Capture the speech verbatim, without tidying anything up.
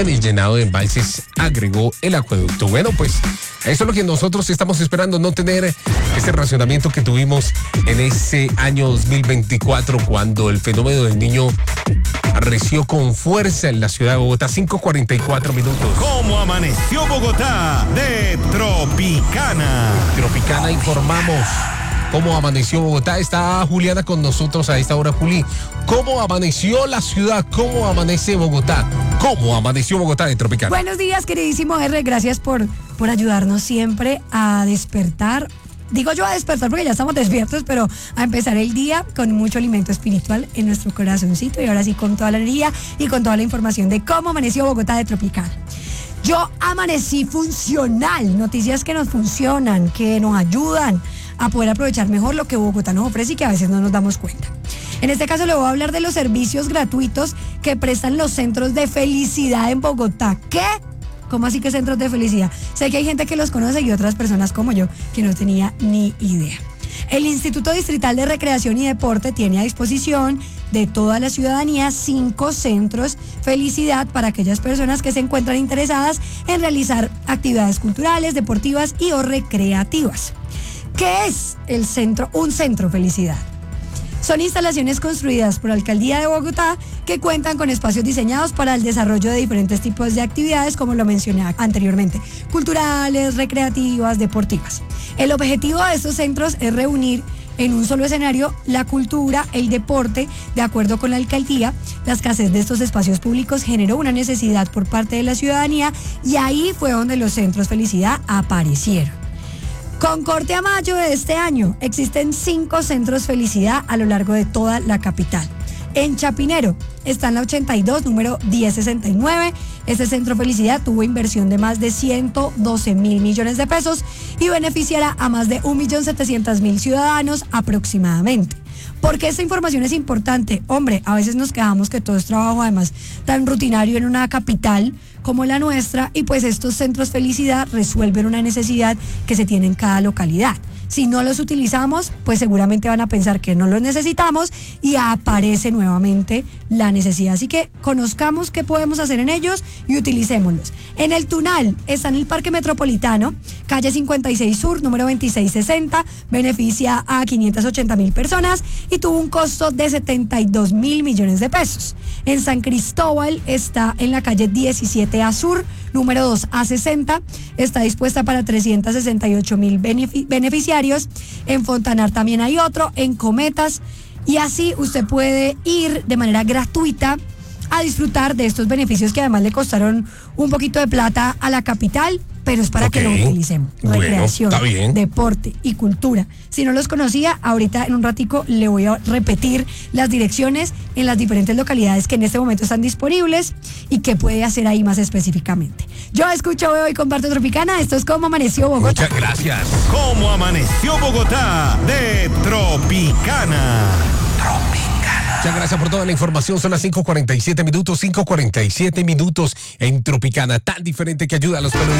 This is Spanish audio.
El llenado de embalses agregó el acueducto. Bueno, pues eso es lo que nosotros estamos esperando, no tener ese racionamiento que tuvimos en ese año dos mil veinticuatro, cuando el fenómeno del Niño arreció con fuerza en la ciudad de Bogotá. Cinco cuarenta y cuatro minutos. ¿Cómo amaneció Bogotá? De Tropicana. Tropicana informamos. ¿Cómo amaneció Bogotá? Está Juliana con nosotros a esta hora. Juli, ¿cómo amaneció la ciudad? ¿Cómo amanece Bogotá? ¿Cómo amaneció Bogotá de Tropicana? Buenos días, queridísimo R. Gracias por, por ayudarnos siempre a despertar. Digo yo a despertar porque ya estamos despiertos, pero a empezar el día con mucho alimento espiritual en nuestro corazoncito. Y ahora sí, con toda la energía y con toda la información de cómo amaneció Bogotá de Tropicana. Yo amanecí funcional. Noticias que nos funcionan, que nos ayudan a poder aprovechar mejor lo que Bogotá nos ofrece y que a veces no nos damos cuenta. En este caso le voy a hablar de los servicios gratuitos que prestan los centros de felicidad en Bogotá. ¿Qué? ¿Cómo así que centros de felicidad? Sé que hay gente que los conoce y otras personas como yo que no tenía ni idea. El Instituto Distrital de Recreación y Deporte tiene a disposición de toda la ciudadanía cinco centros felicidad para aquellas personas que se encuentran interesadas en realizar actividades culturales, deportivas y o recreativas. ¿Qué es el centro, un centro felicidad? Son instalaciones construidas por la Alcaldía de Bogotá que cuentan con espacios diseñados para el desarrollo de diferentes tipos de actividades, como lo mencioné anteriormente, culturales, recreativas, deportivas. El objetivo de estos centros es reunir en un solo escenario la cultura, el deporte. De acuerdo con la alcaldía, la escasez de estos espacios públicos generó una necesidad por parte de la ciudadanía y ahí fue donde los centros felicidad aparecieron. Con corte a mayo de este año, existen cinco centros felicidad a lo largo de toda la capital. En Chapinero está en la ochenta y dos, número diez sesenta y nueve. Este centro felicidad tuvo inversión de más de ciento doce mil millones de pesos y beneficiará a más de un millón setecientos mil ciudadanos aproximadamente. ¿Por qué esta información es importante? Hombre, a veces nos quedamos que todo es trabajo además tan rutinario en una capital como la nuestra, y pues estos centros felicidad resuelven una necesidad que se tiene en cada localidad. Si no los utilizamos, pues seguramente van a pensar que no los necesitamos y aparece nuevamente la necesidad. Así que conozcamos qué podemos hacer en ellos y utilicémoslos. En el Tunal está en el Parque Metropolitano, calle cincuenta y seis Sur, número veintiséis sesenta, beneficia a quinientas ochenta mil personas y tuvo un costo de setenta y dos mil millones de pesos. En San Cristóbal está en la calle diecisiete A Sur, número dos A sesenta, está dispuesta para trescientos sesenta y ocho mil benefic- beneficiarios. En Fontanar también hay otro, en Cometas, y así usted puede ir de manera gratuita a disfrutar de estos beneficios que además le costaron un poquito de plata a la capital, pero es para okay. que lo utilicemos. Bueno, recreación, está bien. Deporte y cultura. Si no los conocía, ahorita en un ratico le voy a repetir las direcciones en las diferentes localidades que en este momento están disponibles y qué puede hacer ahí más específicamente. Yo escucho, veo y comparto Tropicana. Esto es Cómo Amaneció Bogotá. Muchas gracias. ¿Cómo amaneció Bogotá? De Tropicana. Tropicana. Muchas gracias por toda la información. Son las cinco cuarenta y siete minutos, cinco cuarenta y siete minutos en Tropicana, tan diferente que ayuda a los periodistas.